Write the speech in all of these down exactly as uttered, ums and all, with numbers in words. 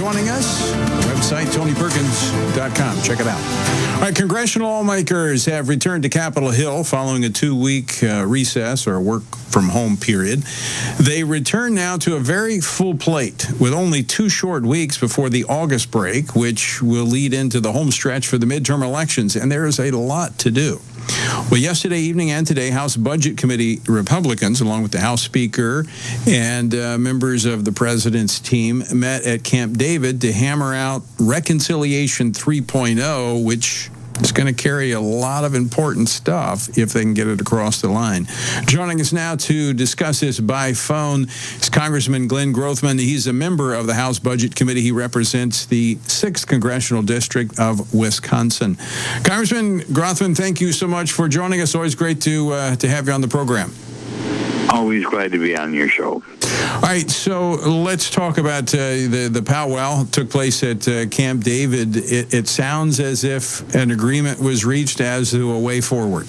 joining us. Website, tony perkins dot com. Check it out. All right, congressional lawmakers have returned to Capitol Hill following a two-week uh, recess or work-from-home period. They return now to a very full plate with only two short weeks before the August break, which will lead into the home stretch for the midterm elections, and there is a lot to do. Well, yesterday evening and today, House Budget Committee Republicans, along with the House Speaker and uh, members of the President's team, met at Camp David to hammer out Reconciliation three point oh, which is going to carry a lot of important stuff if they can get it across the line. Joining us now to discuss this by phone is Congressman Glenn Grothman. He's a member of the House Budget Committee. He represents the sixth Congressional District of Wisconsin. Congressman Grothman, thank you so much for joining us. Always great to uh, to have you on the program. Always glad to be on your show. All right, so let's talk about uh, the, the powwow took place at uh, Camp David. It, it sounds as if an agreement was reached as to a way forward.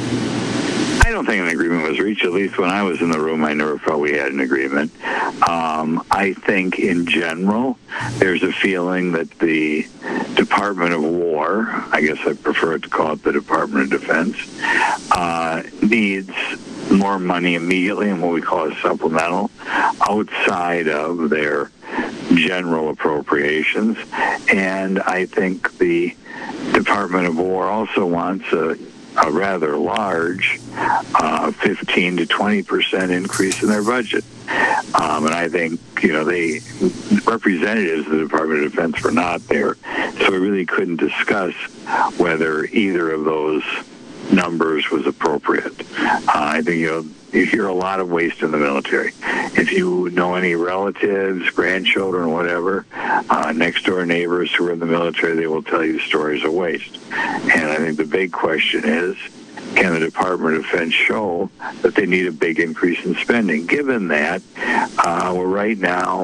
I don't think an agreement was reached. At least when I was in the room, I never felt we had an agreement. Um, I think in general, there's a feeling that the Department of War, I guess I prefer to call it the Department of Defense, uh, needs more money immediately in what we call a supplemental outside of their general appropriations. And I think the Department of War also wants a, a rather large uh, fifteen to twenty percent increase in their budget. Um, and I think, you know, they representatives of the Department of Defense were not there. So we really couldn't discuss whether either of those numbers was appropriate. Uh, I think, you know, you hear a lot of waste in the military. If you know any relatives, grandchildren, whatever, uh, next door neighbors who are in the military, they will tell you stories of waste. And I think the big question is, can the Department of Defense show that they need a big increase in spending? Given that uh, we're right now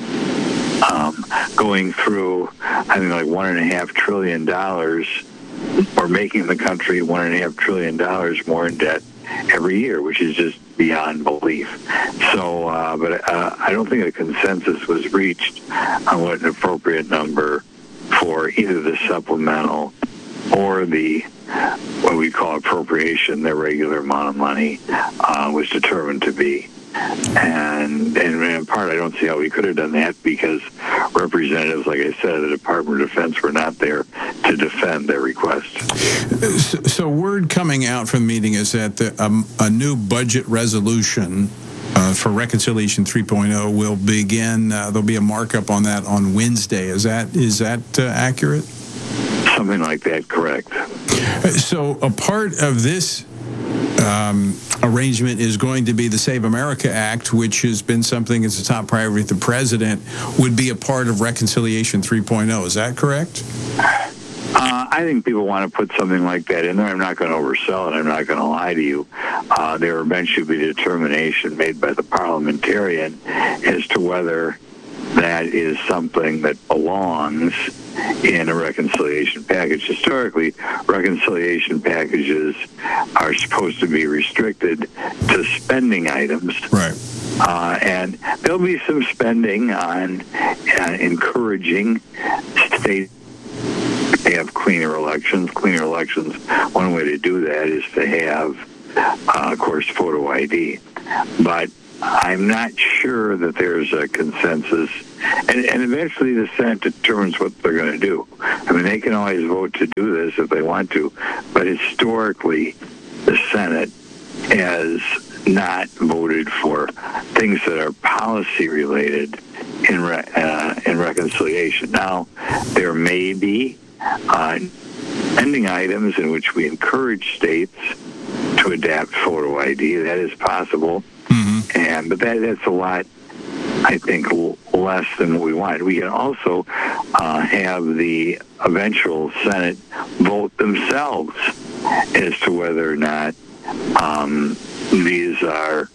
um, going through, I think, like one and a half trillion dollars, or making the country one and a half trillion dollars more in debt every year, which is just beyond belief. So, uh, but uh, I don't think a consensus was reached on what an appropriate number for either the supplemental or the what we call appropriation, their regular amount of money, uh, was determined to be. And, and in part, I don't see how we could have done that because representatives, like I said, of the Department of Defense were not there to defend their request. So, so word coming out from the meeting is that the, um, a new budget resolution uh, for Reconciliation three point oh will begin. Uh, there'll be a markup on that on Wednesday. Is that is that uh, accurate? Something like that, correct. So a part of this Um, arrangement is going to be the Save America Act, which has been something as a top priority of the president, would be a part of Reconciliation three point oh. Is that correct? Uh, I think people want to put something like that in there. I'm not going to oversell it. I'm not going to lie to you. Uh, there will eventually be a determination made by the parliamentarian as to whether that is something that belongs in a reconciliation package. Historically, reconciliation packages are supposed to be restricted to spending items. Right. Uh, and there'll be some spending on uh, encouraging states to have cleaner elections. Cleaner elections, one way to do that is to have, uh, of course, photo I D. But I'm not sure that there's a consensus. And, and eventually the Senate determines what they're going to do. I mean, they can always vote to do this if they want to. But historically, the Senate has not voted for things that are policy-related in, re, uh, in reconciliation. Now, there may be uh, spending items in which we encourage states to adapt photo I D. That is possible. Mm-hmm. And but that that's a lot, I think, less than what we want. We can also uh, have the eventual Senate vote themselves as to whether or not um, these are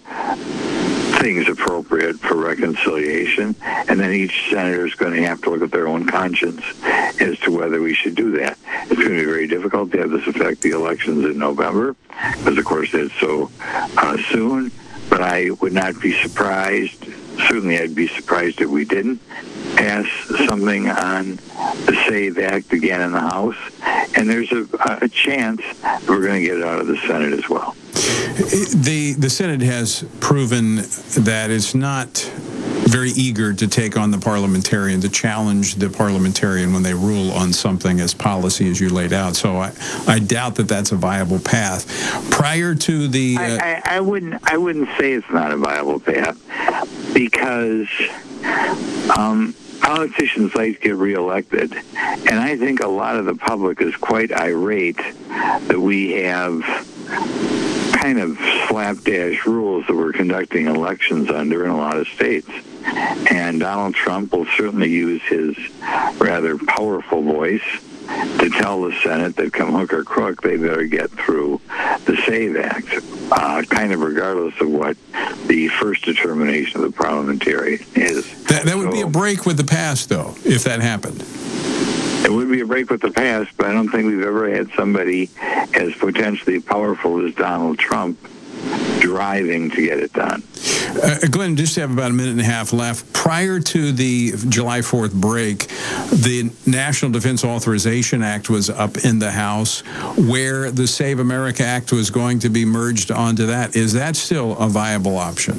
things appropriate for reconciliation, and then each senator is going to have to look at their own conscience as to whether we should do that. It's going to be very difficult to have this affect the elections in November, because, of course, it's so uh, soon. But I would not be surprised. Certainly, I'd be surprised if we didn't. pass something on the SAVE Act again in the House, and there's a, a chance we're going to get it out of the Senate as well. The the Senate has proven that it's not very eager to take on the parliamentarian, to challenge the parliamentarian when they rule on something as policy as you laid out. So I, I doubt that that's a viable path. Prior to the... Uh, I, I, I wouldn't I wouldn't say it's not a viable path, because um, politicians like to get reelected, and I think a lot of the public is quite irate that we have kind of slapdash rules that we're conducting elections under in a lot of states. And Donald Trump will certainly use his rather powerful voice to tell the Senate that come hook or crook, they better get through the SAVE Act, uh, kind of regardless of what the first determination of the parliamentarian is. That, that would so, be a break with the past, though, if that happened. It would be a break with the past, but I don't think we've ever had somebody as potentially powerful as Donald Trump driving to get it done. Uh, Glenn, just have about a minute and a half left. Prior to the July fourth break, the National Defense Authorization Act was up in the House, where the Save America Act was going to be merged onto that. Is that still a viable option?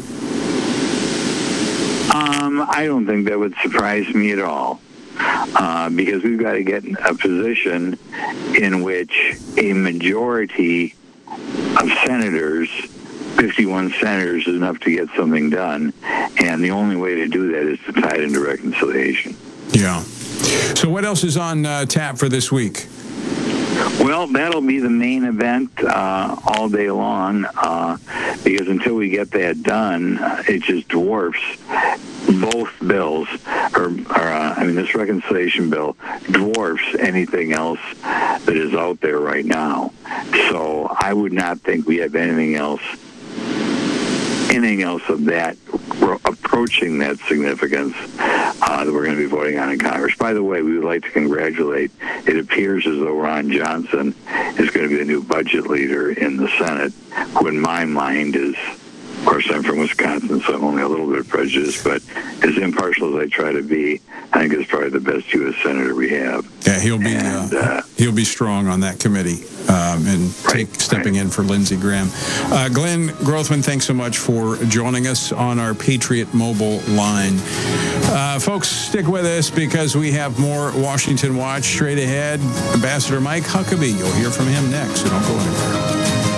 Um, I don't think that would surprise me at all. Uh, because we've got to get in a position in which a majority of senators, fifty-one senators, is enough to get something done. And the only way to do that is to tie it into reconciliation. Yeah. So what else is on uh, tap for this week? Well, that'll be the main event uh, all day long, uh, because until we get that done, uh, it just dwarfs both bills, or, or uh, I mean, this reconciliation bill dwarfs anything else that is out there right now. So I would not think we have anything else, anything else of that approaching that significance uh, that we're going to be voting on in Congress. By the way, we would like to congratulate, it appears as though Ron Johnson is going to be the new budget leader in the Senate, who in my mind is, of course, I'm from Wisconsin, so I'm only a little bit prejudiced, but as impartial as I try to be, I think it's probably the best U S senator we have. Yeah, he'll be and, uh, uh, he'll be strong on that committee um, and right, take stepping right. in for Lindsey Graham. Uh, Glenn Grothman, thanks so much for joining us on our Patriot Mobile line. Uh, folks, stick with us because we have more Washington Watch straight ahead. Ambassador Mike Huckabee, you'll hear from him next, so don't go anywhere.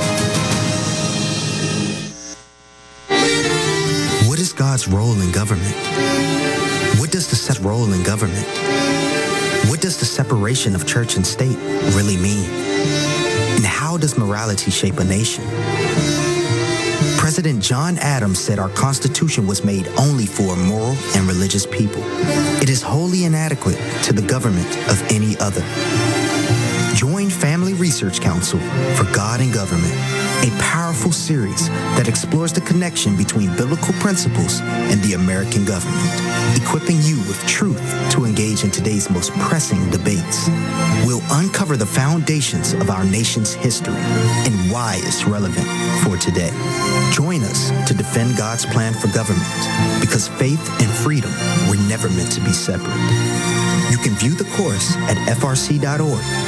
What is God's role in government? What does the set role in government? What does the separation of church and state really mean? And how does morality shape a nation? President John Adams said our Constitution was made only for moral and religious people. It is wholly inadequate to the government of any other. Join Family Research Council for God and Government, a powerful series that explores the connection between biblical principles and the American government, equipping you with truth to engage in today's most pressing debates. We'll uncover the foundations of our nation's history and why it's relevant for today. Join us to defend God's plan for government, because faith and freedom were never meant to be separate. You can view the course at F R C dot org